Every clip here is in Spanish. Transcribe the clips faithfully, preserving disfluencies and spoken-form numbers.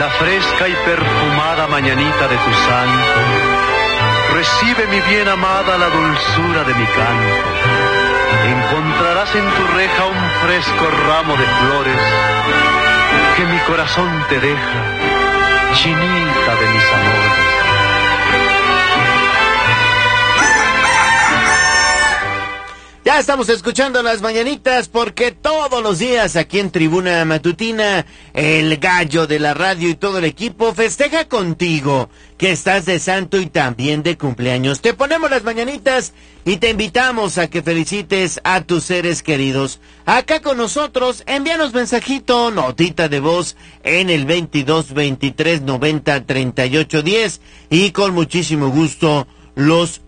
la fresca y perfumada mañanita de tu santo, recibe mi bien amada la dulzura de mi canto. Encontrarás en tu reja un fresco ramo de flores que mi corazón te deja, chinita de mis amores. Ya estamos escuchando las mañanitas porque todos los días aquí en Tribuna Matutina, el gallo de la radio y todo el equipo festeja contigo que estás de santo y también de cumpleaños. Te ponemos las mañanitas y te invitamos a que felicites a tus seres queridos. Acá con nosotros, envíanos mensajito, notita de voz en el veintidós veintitrés noventa treinta y ocho diez y con muchísimo gusto los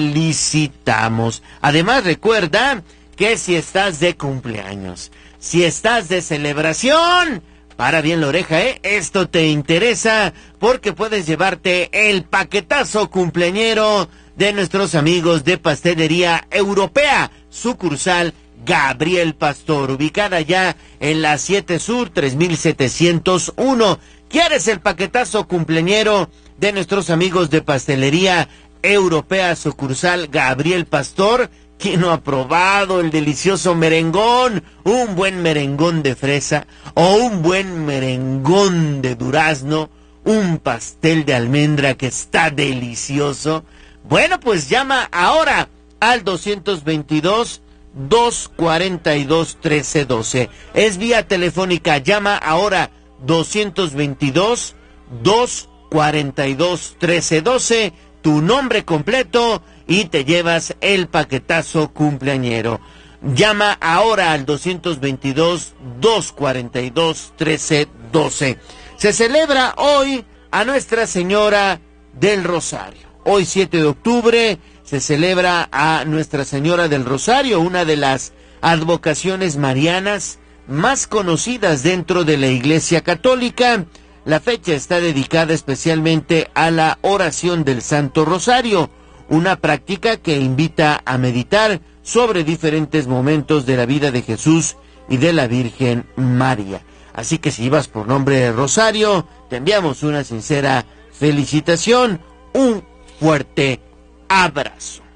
felicitamos. Además, recuerda que si estás de cumpleaños, si estás de celebración, para bien la oreja, ¿eh? Esto te interesa porque puedes llevarte el paquetazo cumpleañero de nuestros amigos de Pastelería Europea, sucursal Gabriel Pastor, ubicada ya en la siete Sur tres mil setecientos uno. ¿Quieres el paquetazo cumpleañero de nuestros amigos de Pastelería Europea, sucursal Gabriel Pastor? ¿Quién no ha probado el delicioso merengón? Un buen merengón de fresa o un buen merengón de durazno, un pastel de almendra que está delicioso. Bueno, pues llama ahora al doscientos veintidós, doscientos cuarenta y dos, trece doce. Es vía telefónica, llama ahora doscientos veintidós, doscientos cuarenta y dos, trece doce. Tu nombre completo y te llevas el paquetazo cumpleañero. Llama ahora al doscientos veintidós, doscientos cuarenta y dos, trece doce. Se celebra hoy a Nuestra Señora del Rosario. Hoy siete de octubre se celebra a Nuestra Señora del Rosario, una de las advocaciones marianas más conocidas dentro de la Iglesia Católica. La fecha está dedicada especialmente a la oración del Santo Rosario, una práctica que invita a meditar sobre diferentes momentos de la vida de Jesús y de la Virgen María. Así que si llevas por nombre Rosario, te enviamos una sincera felicitación, un fuerte abrazo.